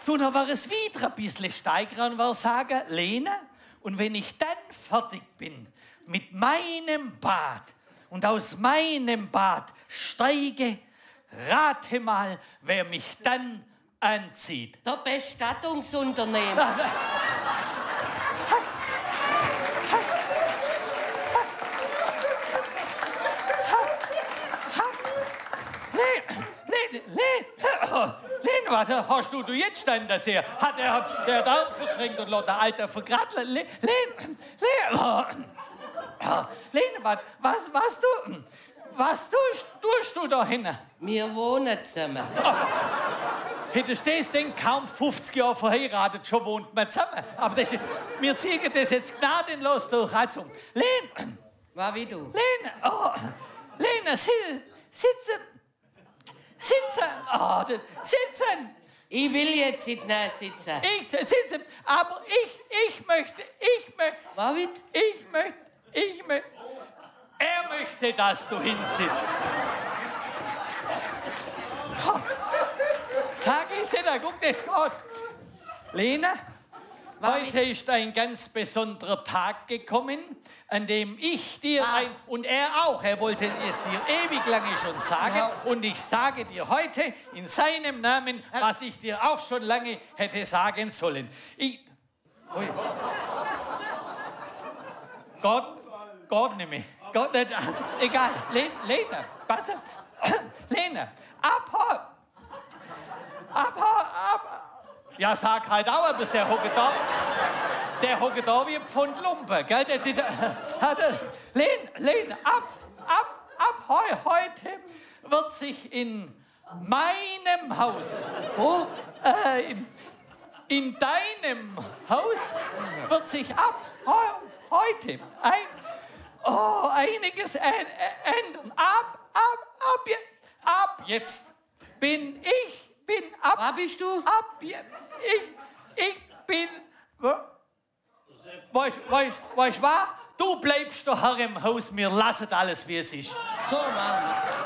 Du, dann war es wieder ein bisschen steigern und war sagen, Lene, und wenn ich dann fertig bin mit meinem Bad und aus meinem Bad steige, rate mal, wer mich dann anzieht. Der Bestattungsunternehmer. Lene, was hast du jetzt denn das hier? Hat der Daumen verschränkt und der Alte vergrattelt? Lene, was tust du da hinten? Wir wohnen zusammen. Hättest du das denn kaum 50 Jahre verheiratet, schon wohnt man zusammen. Aber wir ziehen das jetzt gnadenlos durch. Also, Lene. War wie du. Lene, sitzen. Sitzen. Ich will jetzt nicht sitzen. Ich sitze, aber ich möchte. David? Er möchte, dass du hinsitzt. Sag ich dir, guck, das geht. Lene, heute ist ein ganz besonderer Tag gekommen, an dem ich dir und er auch, er wollte es dir ewig lange schon sagen, ja. Und ich sage dir heute in seinem Namen, was ich dir auch schon lange hätte sagen sollen. Gott nicht mehr. Gott nicht. Egal. Lene, pass auf. Lene, ab. Ja, sag halt auch, bis der hockt da. Der hockt da wie ein Pfund Lumpe, gell? Lene, ab heute wird sich in meinem Haus, in deinem Haus wird sich ab heute einiges ändern. Ab jetzt bin ich. Wer bist du? Ich bin. Weißt du was? Du bleibst doch im Haus, wir lassen alles, wie es ist. So, Mann.